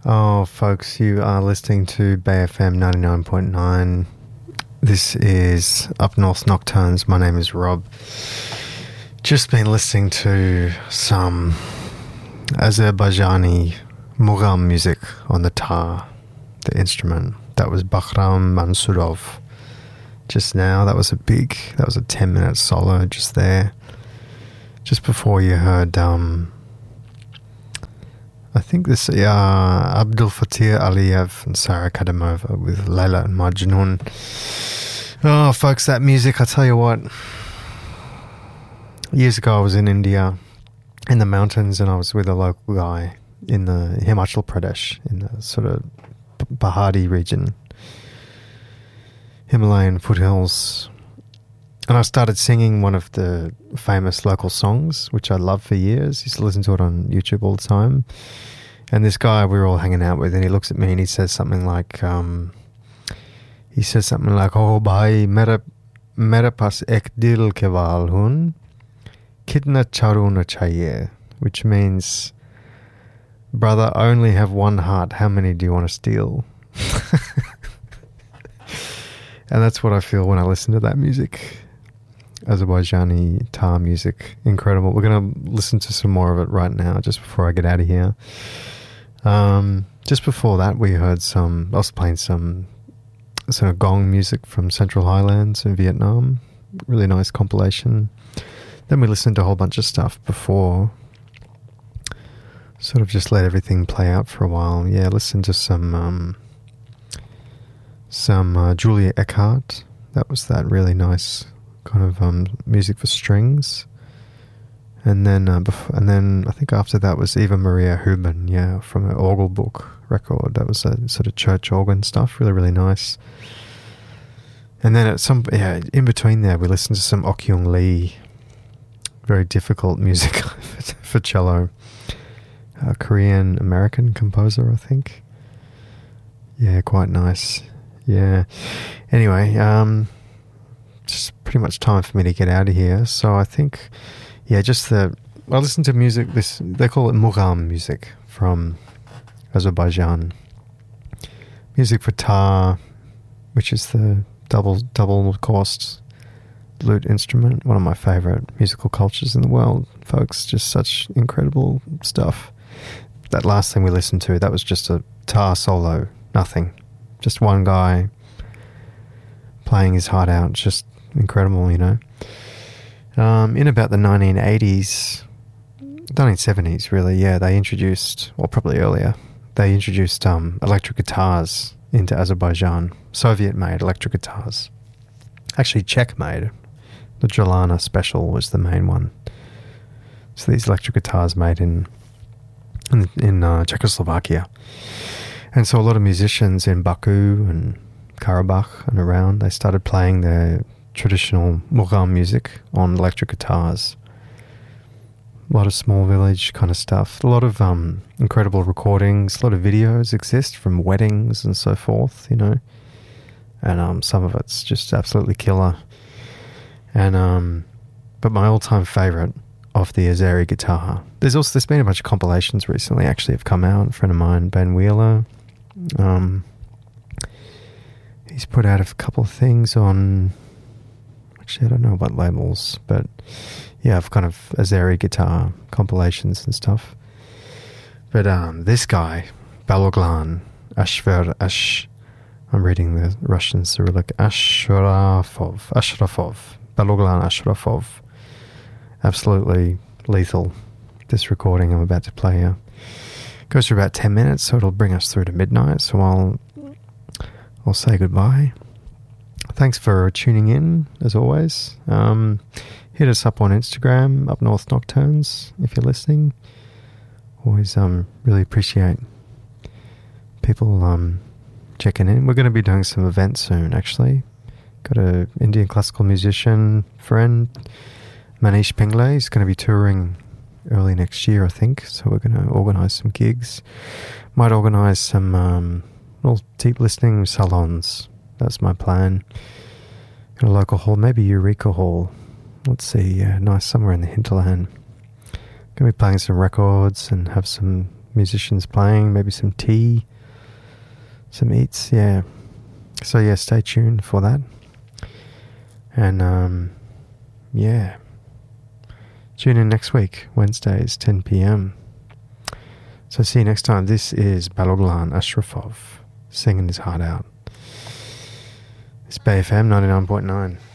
Oh, folks, you are listening to Bay FM 99.9. This is Up North Nocturnes. My name is Rob. Just been listening to some Azerbaijani mugham music on the tar, the instrument. That was Bahram Mansurov. Just now, that was a 10-minute solo just there. Just before you heard, I think this, Abdul Fatir Aliyev and Sarah Kadamova with Layla and Majnun. Oh, folks, that music, I tell you what. Years ago, I was in India, in the mountains, and I was with a local guy in the Himachal Pradesh, in the sort of Pahadi region, Himalayan foothills. And I started singing one of the famous local songs, which I loved for years. Used to listen to it on YouTube all the time. And this guy we were all hanging out with, and he looks at me and he says something like, "Oh, bhai, mera pas ek dil ke wal hun, kitna charuna chahiye," which means, "Brother, I only have one heart. How many do you want to steal?" And that's what I feel when I listen to that music. Azerbaijani tar music. Incredible. We're going to listen to some more of it right now, just before I get out of here. Just before that, we heard I was playing some sort of gong music from Central Highlands in Vietnam. Really nice compilation. Then we listened to a whole bunch of stuff before. Sort of just let everything play out for a while. Yeah, listened to some Julia Eckhardt. That was that really nice kind of music for strings. And then I think after that was Eva Maria Huben, from an Orgel Book record. That was a sort of church organ stuff, really, really nice. And then in between there, we listened to some Ok Young Lee, very difficult music for cello. A Korean-American composer, I think. Yeah, quite nice. Yeah. Anyway, just pretty much time for me to get out of here. So I think, I listen to music, they call it mugham music from Azerbaijan. Music for tar, which is the double cost lute instrument. One of my favorite musical cultures in the world, folks. Just such incredible stuff. That last thing we listened to, that was just a tar solo, nothing. Just one guy playing his heart out. Just incredible, In about the 1970s, really, they introduced, or probably earlier, they introduced electric guitars into Azerbaijan. Soviet-made electric guitars. Actually, Czech-made. The Jelana Special was the main one. So these electric guitars made in Czechoslovakia. And so a lot of musicians in Baku and Karabakh and around, they started playing their traditional mugham music on electric guitars. A lot of small village kind of stuff. A lot of incredible recordings. A lot of videos exist from weddings and so forth, And some of it's just absolutely killer. And but my all-time favorite of the Azeri guitar. There's been a bunch of compilations recently actually have come out. A friend of mine, Ben Wheeler, he's put out a couple of things on, actually I don't know what labels, but I've kind of Azeri guitar compilations and stuff. But this guy, Baloglan Ashver, I'm reading the Russian Cyrillic, Ashrafov, Baloglan Ashrafov. Absolutely lethal, this recording I'm about to play here. Goes for about 10 minutes, so it'll bring us through to midnight. So I'll say goodbye. Thanks for tuning in, as always. Hit us up on Instagram, Up North Nocturnes, if you're listening. Always really appreciate people checking in. We're going to be doing some events soon, actually. Got a Indian classical musician friend, Manish Pingle. He's going to be touring early next year, I think. So we're going to organise some gigs. Might organise some little deep listening salons. That's my plan. In a local hall, maybe Eureka Hall. Let's see, nice somewhere in the hinterland. Going to be playing some records and have some musicians playing, maybe some tea, some eats, yeah. So yeah, stay tuned for that. And yeah, tune in next week, Wednesdays, 10 p.m. So see you next time. This is Baloglan Ashrafov singing his heart out. It's Bay FM 99.9.